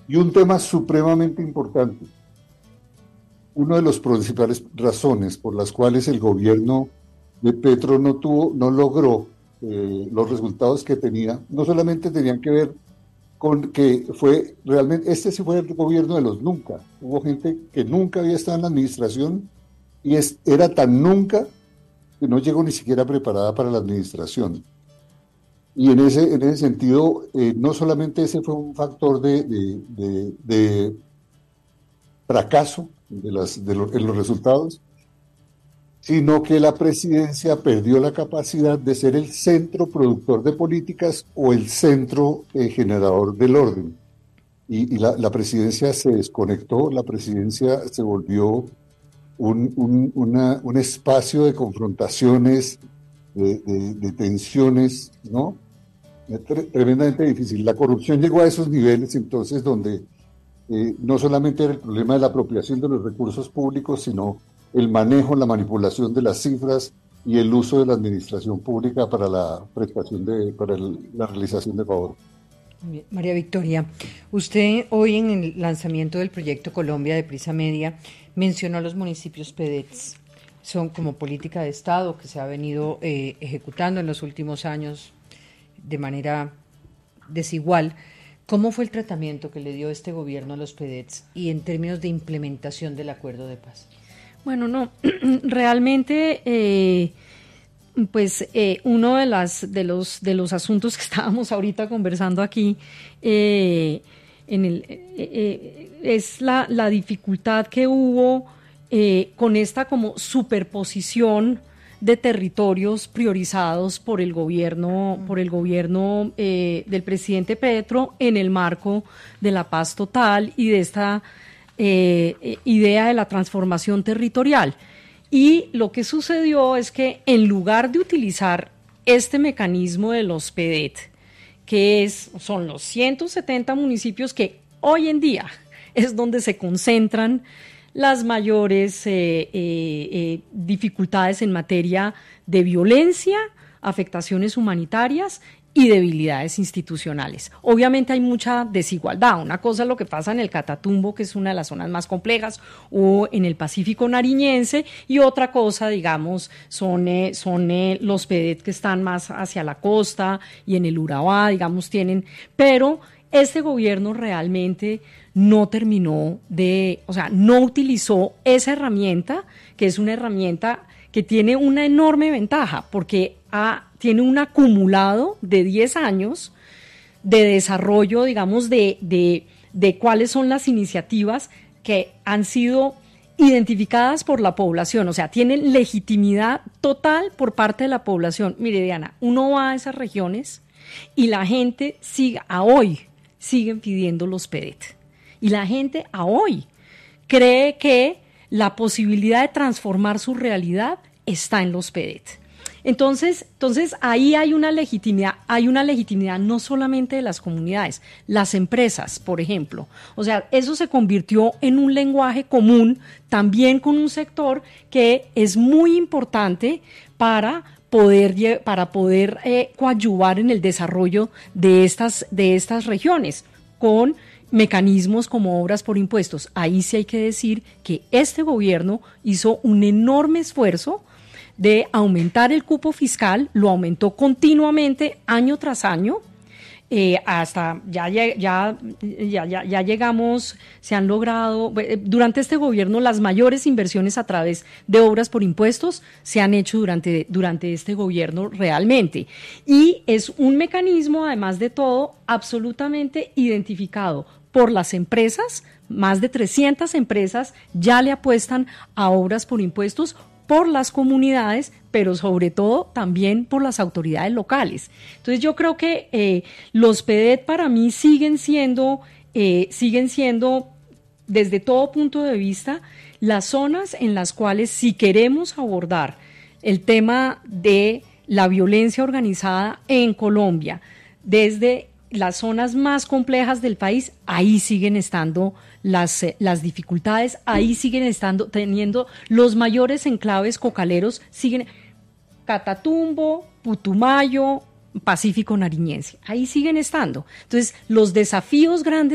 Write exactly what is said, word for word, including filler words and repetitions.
Y un tema supremamente importante, una de las principales razones por las cuales el gobierno de Petro no tuvo, no logró eh, los resultados que tenía, no solamente tenían que ver con que fue realmente, este sí fue el gobierno de los nunca. Hubo gente que nunca había estado en la administración y es, era tan nunca que no llegó ni siquiera preparada para la administración. Y en ese, en ese sentido, eh, no solamente ese fue un factor de, de, de, de fracaso de las, de lo, en los resultados, sino que la presidencia perdió la capacidad de ser el centro productor de políticas o el centro eh, generador del orden. Y, y la, la, presidencia se desconectó, la presidencia se volvió un, un, una, un espacio de confrontaciones, de, de, de tensiones, ¿no? Tremendamente difícil. La corrupción llegó a esos niveles entonces donde eh, no solamente era el problema de la apropiación de los recursos públicos, sino el manejo, la manipulación de las cifras y el uso de la administración pública para la prestación de, para el, la realización de favor. María Victoria, usted hoy en el lanzamiento del proyecto Colombia de Prisa Media mencionó a los municipios P E D E Ts. Son como política de Estado que se ha venido eh, ejecutando en los últimos años de manera desigual. ¿Cómo fue el tratamiento que le dio este gobierno a los P E D E Ts y en términos de implementación del acuerdo de paz? Bueno, no, realmente, eh, pues eh, uno de las de los de los asuntos que estábamos ahorita conversando aquí eh, en el eh, eh, es la, la dificultad que hubo eh, con esta como superposición de territorios priorizados por el gobierno, por el gobierno eh, del presidente Petro en el marco de la paz total y de esta eh, idea de la transformación territorial. Y lo que sucedió es que en lugar de utilizar este mecanismo de los P E D E T, que es, son los ciento setenta municipios que hoy en día es donde se concentran las mayores eh, eh, eh, dificultades en materia de violencia, afectaciones humanitarias y debilidades institucionales. Obviamente hay mucha desigualdad. Una cosa es lo que pasa en el Catatumbo, que es una de las zonas más complejas, o en el Pacífico nariñense, y otra cosa, digamos, son, eh, son eh, los P E D E T que están más hacia la costa y en el Urabá, digamos, tienen, pero este gobierno realmente no terminó de, o sea, no utilizó esa herramienta, que es una herramienta que tiene una enorme ventaja, porque ha, tiene un acumulado de diez años de desarrollo, digamos, de, de, de cuáles son las iniciativas que han sido identificadas por la población, o sea, tienen legitimidad total por parte de la población. Mire, Diana, uno va a esas regiones y la gente sigue, a hoy, siguen pidiendo los P E D E T. Y la gente a hoy cree que la posibilidad de transformar su realidad está en los P E D E T. Entonces, entonces ahí hay una legitimidad, hay una legitimidad no solamente de las comunidades, las empresas, por ejemplo. O sea, eso se convirtió en un lenguaje común también con un sector que es muy importante para poder, para poder eh, coadyuvar en el desarrollo de estas, de estas regiones, con mecanismos como obras por impuestos. Ahí sí hay que decir que este gobierno hizo un enorme esfuerzo de aumentar el cupo fiscal, lo aumentó continuamente año tras año, eh, hasta ya, ya, ya, ya, ya llegamos, se han logrado, durante este gobierno las mayores inversiones a través de obras por impuestos se han hecho durante, durante este gobierno realmente. Y es un mecanismo, además de todo, absolutamente identificado por las empresas. Más de trescientas empresas ya le apuestan a obras por impuestos, por las comunidades, pero sobre todo también por las autoridades locales. Entonces yo creo que eh, los P E D E T para mí siguen siendo, eh, siguen siendo desde todo punto de vista las zonas en las cuales, si queremos abordar el tema de la violencia organizada en Colombia, desde las zonas más complejas del país, ahí siguen estando las, eh, las dificultades, ahí siguen estando teniendo los mayores enclaves cocaleros, siguen Catatumbo, Putumayo, Pacífico nariñense, ahí siguen estando. Entonces, los desafíos grandes